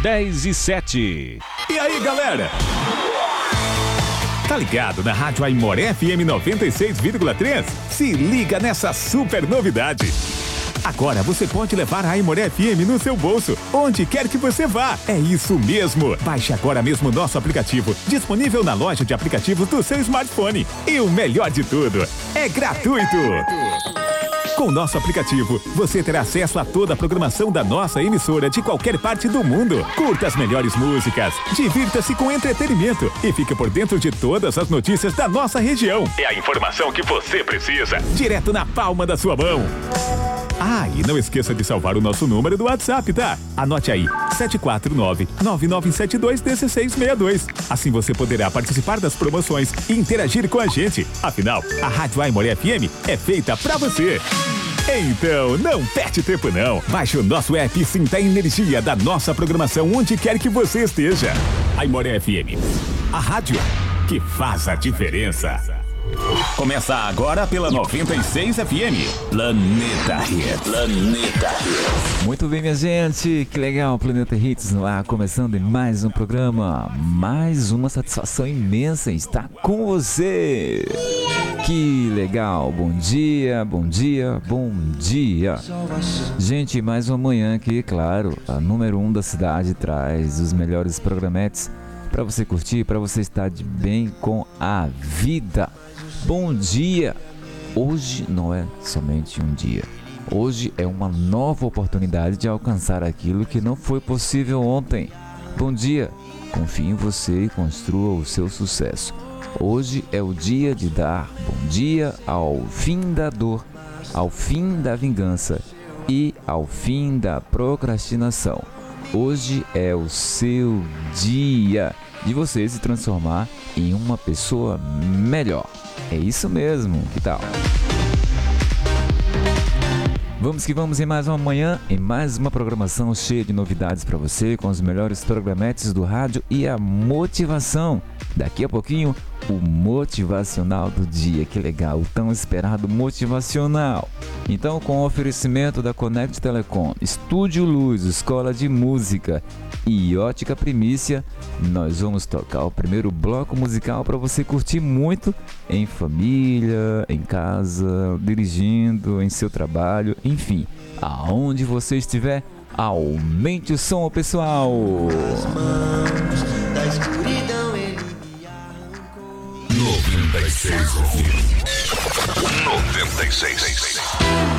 10:07. E aí, galera? Tá ligado na Rádio Aimoré FM 96,3? Se liga nessa super novidade. Agora você pode levar a Aimoré FM no seu bolso, onde quer que você vá. É isso mesmo. Baixe agora mesmo o nosso aplicativo, disponível na loja de aplicativos do seu smartphone. E o melhor de tudo, é gratuito. Com o nosso aplicativo, você terá acesso a toda a programação da nossa emissora de qualquer parte do mundo. Curta as melhores músicas, divirta-se com entretenimento e fique por dentro de todas as notícias da nossa região. É a informação que você precisa, direto na palma da sua mão. Ah, e não esqueça de salvar o nosso número do WhatsApp, tá? Anote aí, 749-9972-1662. Assim você poderá participar das promoções e interagir com a gente. Afinal, a Rádio Aimoré FM é feita pra você. Então, não perde tempo não. Baixe o nosso app e sinta a energia da nossa programação onde quer que você esteja. Aimoré FM, a rádio que faz a diferença. Começa agora pela 96 FM. Planeta Hits. Planeta Hits. Muito bem, minha gente. Que legal, Planeta Hits no ar. Começando em mais um programa. Mais uma satisfação imensa em estar com você. Que legal. Bom dia, bom dia, bom dia. Gente, mais uma manhã aqui, claro. A número 1 da cidade traz os melhores programetes para você curtir, para você estar de bem com a vida. Bom dia! Hoje não é somente um dia. Hoje é uma nova oportunidade de alcançar aquilo que não foi possível ontem. Bom dia! Confie em você e construa o seu sucesso. Hoje é o dia de dar bom dia ao fim da dor, ao fim da vingança e ao fim da procrastinação. Hoje é o seu dia de você se transformar em uma pessoa melhor. É isso mesmo, que tal? Vamos que vamos em mais uma manhã, em mais uma programação cheia de novidades para você, com os melhores programetes do rádio e a motivação. Daqui a pouquinho, o motivacional do dia. Que legal, o tão esperado motivacional. Então, com o oferecimento da Connect Telecom, Estúdio Luz, Escola de Música e Ótica Primícia, nós vamos tocar o primeiro bloco musical para você curtir muito em família, em casa, dirigindo, em seu trabalho, enfim, aonde você estiver, aumente o som, pessoal! 96 96.